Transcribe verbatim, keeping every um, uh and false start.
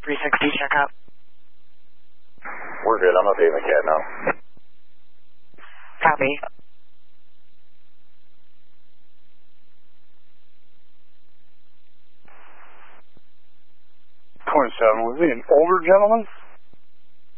three sixty, check out. We're good. I'm updating the cat now. Copy. twenty-seven, was he an older gentleman?